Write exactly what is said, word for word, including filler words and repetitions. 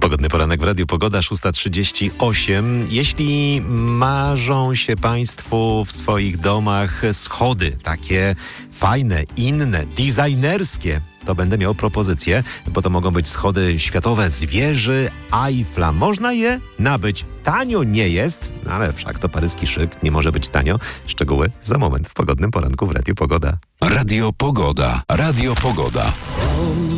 Pogodny poranek w Radiu Pogoda, szósta trzydzieści osiem. Jeśli marzą się Państwu w swoich domach schody takie fajne, inne, designerskie, to będę miał propozycję, bo to mogą być schody światowe z wieży Eiffla. Można je nabyć. Tanio nie jest, ale wszak to paryski szyk, nie może być tanio. Szczegóły za moment w Pogodnym poranku w Radiu Pogoda. Radio Pogoda. Radio Pogoda.